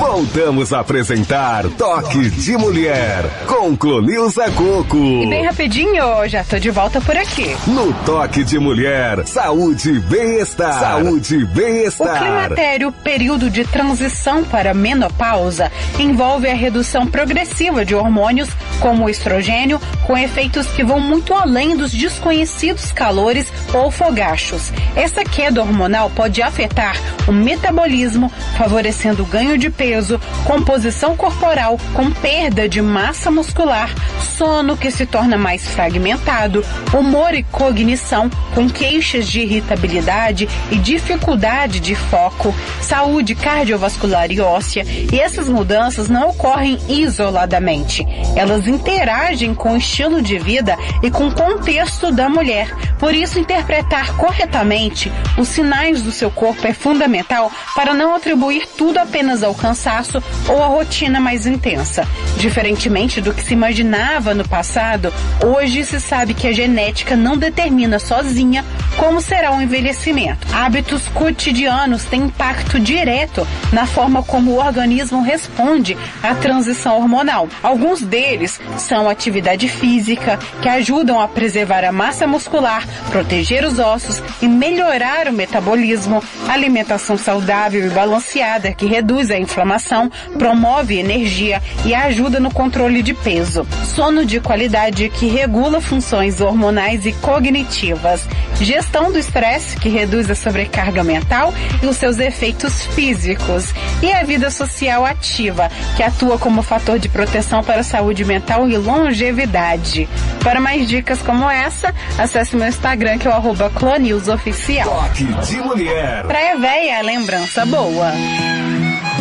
Voltamos a apresentar Toque de Mulher com Clonilza Coco. E bem rapidinho, já tô de volta por aqui. No Toque de Mulher, saúde e bem-estar. Saúde e bem-estar. O climatério, período de transição para menopausa, envolve a redução progressiva de hormônios como o estrogênio, com efeitos que vão muito além dos desconhecidos calores ou fogachos. Essa queda hormonal pode afetar o metabolismo, favorecendo o ganho de peso, composição corporal com perda de massa muscular, sono que se torna mais fragmentado, humor e cognição com queixas de irritabilidade e dificuldade de foco, saúde cardiovascular e óssea. E essas mudanças não ocorrem isoladamente. Elas interagem com o estilo de vida e com o contexto da mulher. Por isso, interpretar corretamente os sinais do seu corpo é fundamental para não atribuir tudo apenas ao cansaço ou à rotina mais intensa. Diferentemente do que se imaginava no passado, hoje se sabe que a genética não determina sozinha como será o envelhecimento. Hábitos cotidianos têm impacto direto na forma como o organismo responde à transição hormonal. Alguns deles são atividade física, que ajudam a preservar a massa muscular, proteger os ossos e melhorar o metabolismo, alimentação saudável e balanceada, que reduz a inflamação, promove energia e ajuda no controle de peso, sono de qualidade, que regula funções hormonais e cognitivas, gestão do estresse, que reduz a sobrecarga mental e os seus efeitos físicos, e a vida social ativa, que atua como fator de proteção para a saúde mental e longevidade. Para mais dicas como essa, acesse meu Instagram, que é o @clonilzaoficial. Toque de Mulher. Praia Véia, lembrança boa.